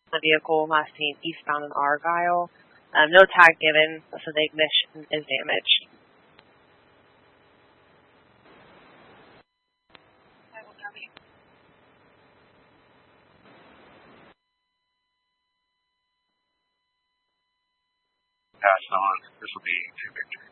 The vehicle last seen eastbound in Argyle. No tag given, so the ignition is damaged. Pass on. This will be 2 Victor.